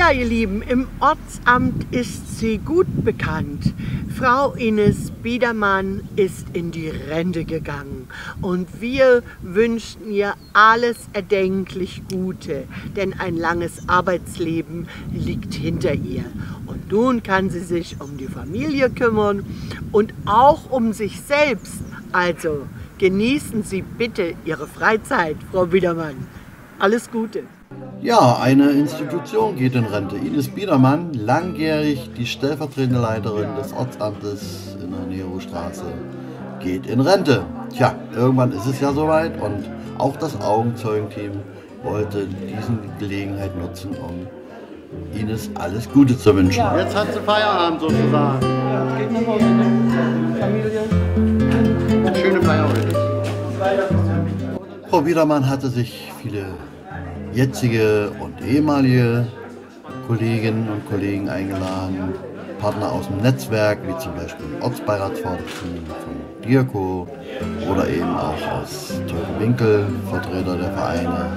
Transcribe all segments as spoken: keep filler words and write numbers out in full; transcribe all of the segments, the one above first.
Ja, ihr Lieben, im Ortsamt ist sie gut bekannt. Frau Ines Biedermann ist in die Rente gegangen und wir wünschen ihr alles erdenklich Gute, denn ein langes Arbeitsleben liegt hinter ihr. Und nun kann sie sich um die Familie kümmern und auch um sich selbst. Also genießen Sie bitte Ihre Freizeit, Frau Biedermann. Alles Gute. Ja, eine Institution geht in Rente. Ines Biedermann, langjährig die stellvertretende Leiterin des Ortsamtes in der Nerostraße, geht in Rente. Tja, irgendwann ist es ja soweit und auch das Augenzeugenteam wollte diese Gelegenheit nutzen, um Ines alles Gute zu wünschen. Ja. Jetzt hat sie Feierabend sozusagen. Ja, es geht nach Hause, ne? Familie. Eine schöne Feier heute. Frau Biedermann hatte sich viele jetzige und ehemalige Kolleginnen und Kollegen eingeladen, Partner aus dem Netzwerk, wie zum Beispiel Ortsbeiratsvorsitzenden von DIRCO oder eben auch aus Teutoburg-Winkel, Vertreter der Vereine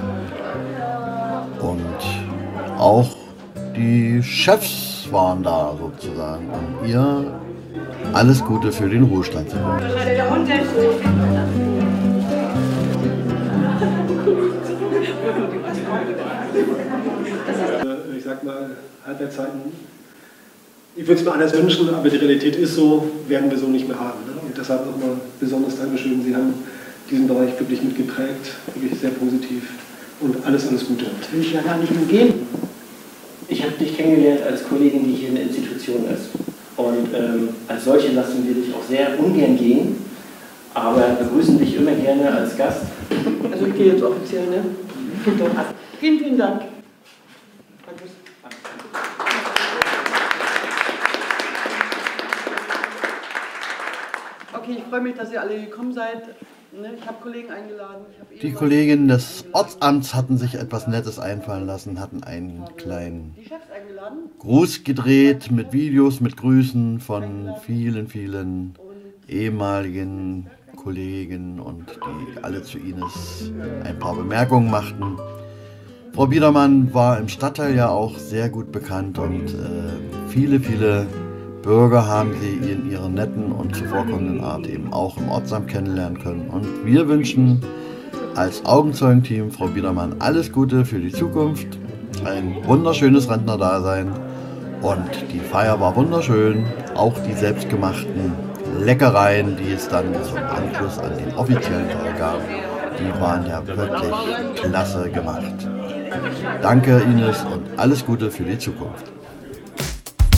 und auch die Chefs waren da sozusagen, um ihr alles Gute für den Ruhestand zu wünschen. Ich sag mal, Halbwertszeiten, ich würde es mir anders wünschen, aber die Realität ist so, werden wir so nicht mehr haben. Ne? Und deshalb nochmal besonders Dankeschön. Sie haben diesen Bereich wirklich mitgeprägt, wirklich sehr positiv und alles, alles Gute. Das will ich ja gar nicht mehr gehen. Ich habe dich kennengelernt als Kollegin, die hier in der Institution ist. Und ähm, als solche lassen wir dich auch sehr ungern gehen, aber begrüßen dich immer gerne als Gast. Also ich gehe jetzt offiziell, ne? Vielen, vielen Dank. Okay, ich freue mich, dass ihr alle gekommen seid. Ich habe Kollegen eingeladen. Ich hab Die Kolleginnen des Ortsamts hatten sich etwas Nettes einfallen lassen, hatten einen kleinen Gruß gedreht mit Videos, mit Grüßen von vielen, vielen ehemaligen Kollegen und die alle zu Ines ein paar Bemerkungen machten. Frau Biedermann war im Stadtteil ja auch sehr gut bekannt und äh, viele, viele Bürger haben sie in ihrer netten und zuvorkommenden Art eben auch im Ortsamt kennenlernen können. Und wir wünschen als Augenzeugenteam Frau Biedermann alles Gute für die Zukunft, ein wunderschönes Rentnerdasein und die Feier war wunderschön, auch die selbstgemachten Leckereien, die es dann zum Anschluss an den offiziellen Tag gab, die waren ja wirklich klasse gemacht. Danke Ines und alles Gute für die Zukunft.